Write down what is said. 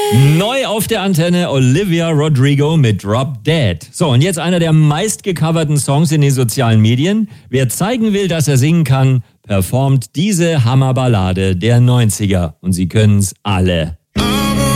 Neu auf der Antenne Olivia Rodrigo mit Drop Dead. So, und jetzt einer der meistgecoverten Songs in den sozialen Medien. Wer zeigen will, dass er singen kann, performt diese Hammerballade der 90er. Und sie können's alle.